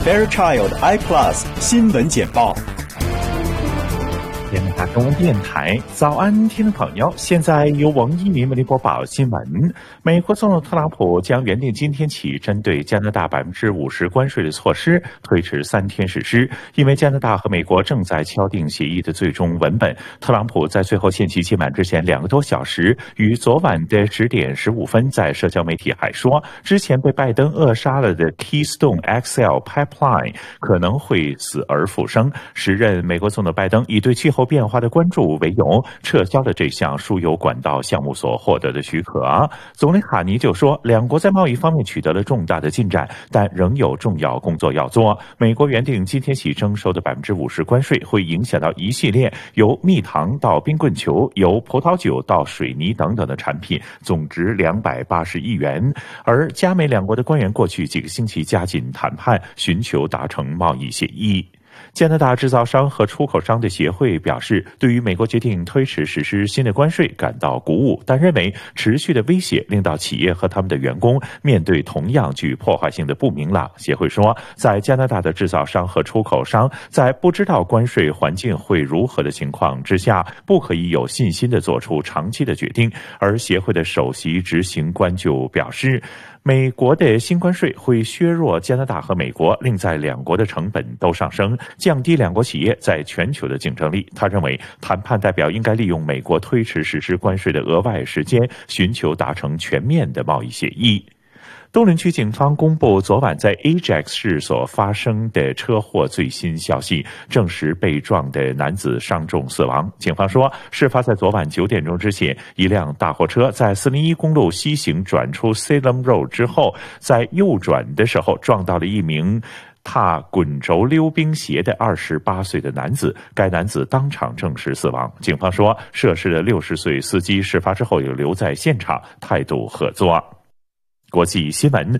Fairchild I Plus 新闻简报。 加拿大中文电台早安，听众朋友，现在由王一鸣为您播报新闻。美国总统特朗普将原定今天起针对加拿大50%关税的措施推迟3天实施，因为加拿大和美国正在敲定协议的最终文本。特朗普在最后限期届满之前2个多小时，于昨晚的10点15分在社交媒体还说，之前被拜登扼杀了的 Keystone XL Pipeline 可能会死而复生。时任美国总统拜登以对气候变化的关注为由，撤销了这项输油管道项目所获得的许可。总理卡尼就说，两国在贸易方面取得了重大的进展，但仍有重要工作要做。美国原定今天起征收的50%关税会影响到一系列由蜜糖到冰棍球、由葡萄酒到水泥等等的产品，总值280亿元。而加美两国的官员过去几个星期加紧谈判，寻求达成贸易协议。加拿大制造商和出口商的协会表示，对于美国决定推迟实施新的关税感到鼓舞，但认为持续的威胁令到企业和他们的员工面对同样具破坏性的不明朗。协会说，在加拿大的制造商和出口商在不知道关税环境会如何的情况之下，不可以有信心地做出长期的决定。而协会的首席执行官就表示，美国的新关税会削弱加拿大和美国，令在两国的成本都上升，降低两国企业在全球的竞争力。他认为，谈判代表应该利用美国推迟实施关税的额外时间，寻求达成全面的贸易协议。东伦区警方公布昨晚在 Ajax 市所发生的车祸最新消息，证实被撞的男子伤重死亡。警方说，事发在昨晚9点钟之前，一辆大货车在401公路西行转出 Salem Road 之后，在右转的时候撞到了一名踏滚轴溜冰鞋的28岁的男子，该男子当场证实死亡。警方说，涉事的60岁司机事发之后有留在现场，态度合作。国际新闻，